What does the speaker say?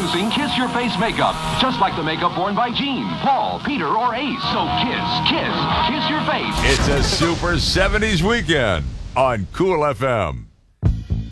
Introducing Kiss Your Face Makeup. Just like the makeup worn by Gene, Paul, Peter, or Ace. So kiss your face. It's a super 70s weekend on Cool FM.